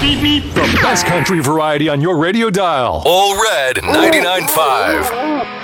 The best country variety on your radio dial. All Red 99.5.